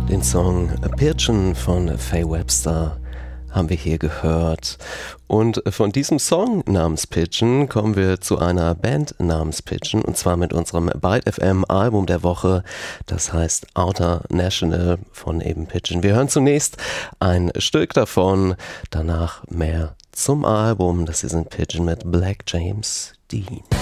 Den Song A Pigeon von Faye Webster haben wir hier gehört. Und von diesem Song namens Pigeon kommen wir zu einer Band namens Pigeon, und zwar mit unserem Byte FM Album der Woche. Das heißt Outer National von eben Pigeon. Wir hören zunächst ein Stück davon, danach mehr zum Album. Das hier sind Pigeon mit Black James Dean.